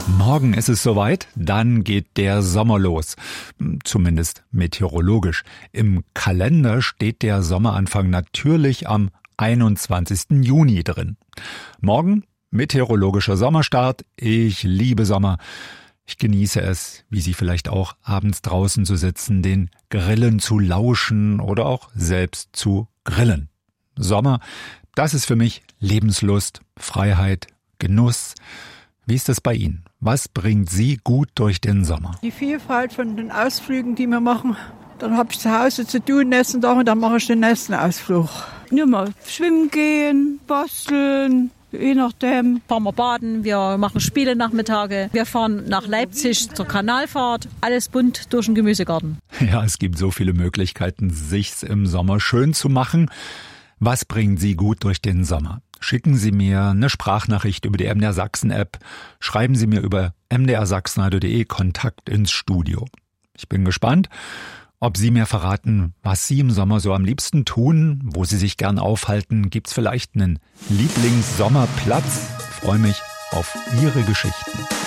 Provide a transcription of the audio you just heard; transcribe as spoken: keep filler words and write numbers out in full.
Morgen ist es soweit, dann geht der Sommer los. Zumindest meteorologisch. Im Kalender steht der Sommeranfang natürlich am einundzwanzigsten Juni drin. Morgen meteorologischer Sommerstart. Ich liebe Sommer. Ich genieße es, wie Sie vielleicht auch, abends draußen zu sitzen, den Grillen zu lauschen oder auch selbst zu grillen. Sommer, das ist für mich Lebenslust, Freiheit, Genuss. Wie ist es bei Ihnen? Was bringt Sie gut durch den Sommer? Die Vielfalt von den Ausflügen, die wir machen. Dann habe ich zu Hause zu tun, nächsten Tag, und dann mache ich den nächsten Ausflug. Nur mal schwimmen gehen, basteln, je nachdem. Fahren wir baden, wir machen Spiele-Nachmittage, wir fahren nach Leipzig zur Kanalfahrt. Alles bunt durch den Gemüsegarten. Ja, es gibt so viele Möglichkeiten, sich's im Sommer schön zu machen. Was bringt Sie gut durch den Sommer? Schicken Sie mir eine Sprachnachricht über die M D R Sachsen-App. Schreiben Sie mir über m d r sachsenradio punkt d e Kontakt ins Studio. Ich bin gespannt, ob Sie mir verraten, was Sie im Sommer so am liebsten tun, wo Sie sich gern aufhalten. Gibt's vielleicht einen Lieblings-Sommerplatz? Ich freue mich auf Ihre Geschichten.